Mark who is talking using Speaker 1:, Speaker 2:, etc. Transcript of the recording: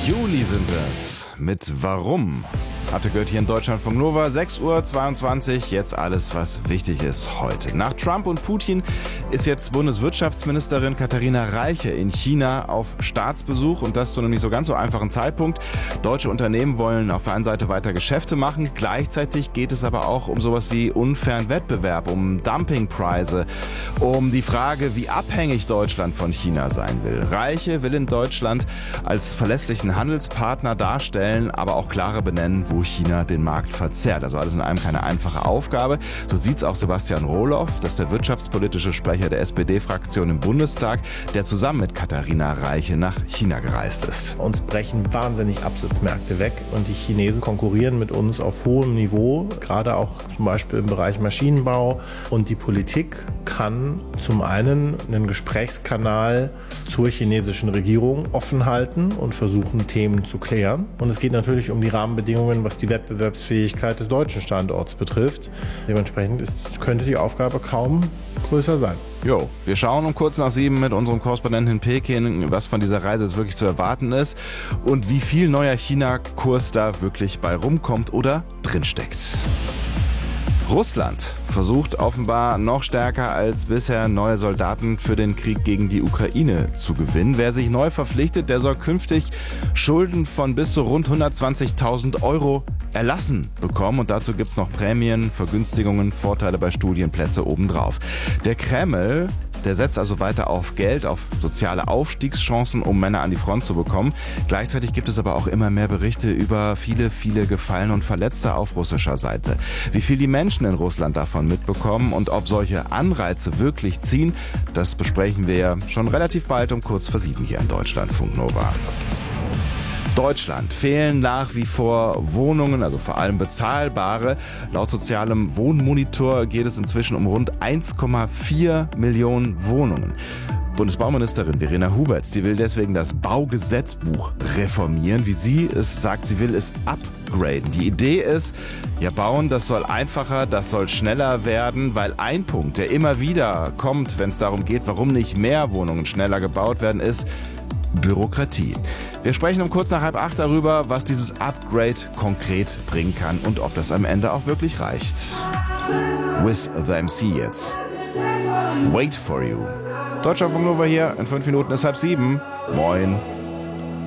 Speaker 1: Juli sind es. Mit Warum? Hatte gehört hier in Deutschlandfunk Nova, 6:22 Uhr. Jetzt alles, was wichtig ist heute. Nach Trump und Putin ist jetzt Bundeswirtschaftsministerin Katharina Reiche in China auf Staatsbesuch und das zu einem nicht so ganz so einfachen Zeitpunkt. Deutsche Unternehmen wollen auf der einen Seite weiter Geschäfte machen. Gleichzeitig geht es aber auch um sowas wie unfairen Wettbewerb, um Dumpingpreise, um die Frage, wie abhängig Deutschland von China sein will. Reiche will in Deutschland als verlässlichen Handelspartner darstellen, aber auch klarer benennen, wo China den Markt verzerrt. Also alles in allem keine einfache Aufgabe. So sieht es auch Sebastian Rohloff, das ist der wirtschaftspolitische Sprecher der SPD-Fraktion im Bundestag, der zusammen mit Katharina Reiche nach China gereist ist.
Speaker 2: Uns brechen wahnsinnig Absatzmärkte weg und die Chinesen konkurrieren mit uns auf hohem Niveau, gerade auch zum Beispiel im Bereich Maschinenbau. Und die Politik kann zum einen einen Gesprächskanal zur chinesischen Regierung offen halten und versuchen, Themen zu klären. Und es geht natürlich um die Rahmenbedingungen, was die Wettbewerbsfähigkeit des deutschen Standorts betrifft. Dementsprechend könnte die Aufgabe kaum größer sein.
Speaker 1: Jo, wir schauen um kurz nach 7 mit unserem Korrespondenten in Peking, was von dieser Reise jetzt wirklich zu erwarten ist und wie viel neuer China-Kurs da wirklich bei rumkommt oder drinsteckt. Russland versucht offenbar noch stärker als bisher neue Soldaten für den Krieg gegen die Ukraine zu gewinnen. Wer sich neu verpflichtet, der soll künftig Schulden von bis zu rund 120.000 € erlassen bekommen. Und dazu gibt es noch Prämien, Vergünstigungen, Vorteile bei Studienplätze obendrauf. Der Kreml, der setzt also weiter auf Geld, auf soziale Aufstiegschancen, um Männer an die Front zu bekommen. Gleichzeitig gibt es aber auch immer mehr Berichte über viele, viele Gefallene und Verletzte auf russischer Seite. Wie viel die Menschen in Russland davon mitbekommen und ob solche Anreize wirklich ziehen, das besprechen wir ja schon relativ bald um kurz vor 7 hier in Deutschlandfunk Nova. Deutschland fehlen nach wie vor Wohnungen, also vor allem bezahlbare. Laut sozialem Wohnmonitor geht es inzwischen um rund 1,4 Millionen Wohnungen. Bundesbauministerin Verena Huberts, die will deswegen das Baugesetzbuch reformieren. Wie sie es sagt, sie will es upgraden. Die Idee ist, ja, bauen, das soll einfacher, das soll schneller werden, weil ein Punkt, der immer wieder kommt, wenn es darum geht, warum nicht mehr Wohnungen schneller gebaut werden, ist Bürokratie. Wir sprechen um kurz nach 7:30 darüber, was dieses Upgrade konkret bringen kann und ob das am Ende auch wirklich reicht. With the MC jetzt. Wait for you. Deutschlandfunk Nova hier, in 5 Minuten ist 6:30. Moin.